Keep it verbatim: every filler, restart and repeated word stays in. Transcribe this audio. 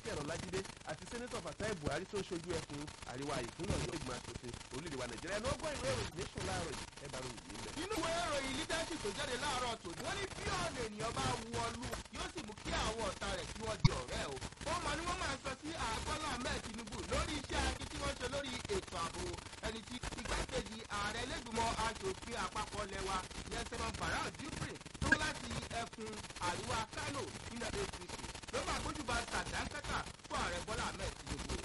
Michael Ọlájídé àti sẹ́nẹ́tọ̀ Fatai Buhari tó ń ṣojú ẹkùn àríwá ìpínlẹ̀ Ọ̀yọ́ ìgbìmọ̀ aṣòfin orílẹ̀-èdè wa Nàìjíríà ní ọgbọ́n ìwé ìròyìn nation láàárọ̀ yìí ẹ bá ròyìn yìí lẹ̀. nínú ìwé ìròyìn leadership tó jáde láàárọ̀ tòní wọ́n ní bí ọ̀nà ènìyàn bá wọlú yóò sì mú kí àwọn ọ̀tá rẹ̀ kí wọ́n di ọ̀rẹ́ o. ó mọ̀ ni wọ́n máa ń sọ sí Bọ́lá Ahmed Tinubu lórí iṣẹ́ akin tí wọ́n ṣe lórí ètò ààbò ẹni tí igbákejì ààrẹ ilé-ìgbìmọ̀ aṣòfin àpapọ̀ lẹ́wà yẹn sẹ́wọ̀n Barau Jibrin tó láti ẹkùn àríwá Kano nínú A P C ló máa gbójúbà sàdánkátà fún ààrẹ Bọ́lá Ahmed Tinubu.